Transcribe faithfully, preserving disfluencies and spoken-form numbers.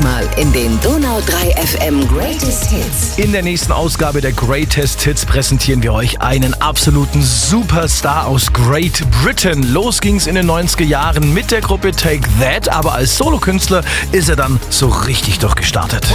Mal in den Donau drei F M Greatest Hits. In der nächsten Ausgabe der Greatest Hits präsentieren wir euch einen absoluten Superstar aus Great Britain. Los ging's in den neunziger Jahren mit der Gruppe Take That, aber als Solokünstler ist er dann so richtig durchgestartet.